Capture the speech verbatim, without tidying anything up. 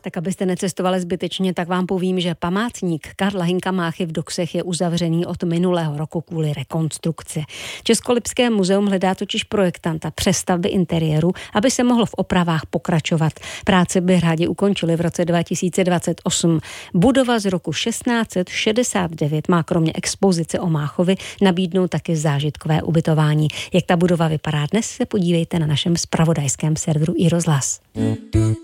Tak abyste necestovali zbytečně, tak vám povím, že památník Karla Hynka Máchy v Doksech je uzavřený od minulého roku kvůli rekonstrukci. Českolipské muzeum hledá totiž projektanta přestavby interiéru, aby se mohlo v opravách pokračovat. Práce by rádi ukončili v roce dva tisíce dvacet osm. Budova z roku šestnáct set šedesát devět má kromě expozice o Máchovi nabídnout taky zážitkové ubytování. Jak ta budova vypadá dnes, se podívejte na našem zpravodajském serveru iRozhlas.